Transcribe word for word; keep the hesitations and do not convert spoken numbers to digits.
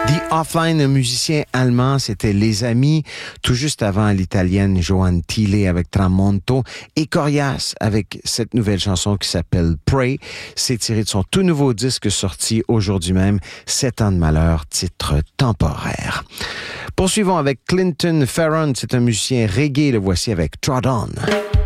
The Offline, un musicien allemand, c'était Les Amis, tout juste avant l'italienne Joanne Thiele avec Tramonto et Corias avec cette nouvelle chanson qui s'appelle Pray. C'est tiré de son tout nouveau disque sorti aujourd'hui même, Sept ans de malheur, titre temporaire. Poursuivons avec Clinton Ferron, c'est un musicien reggae, le voici avec Trot On.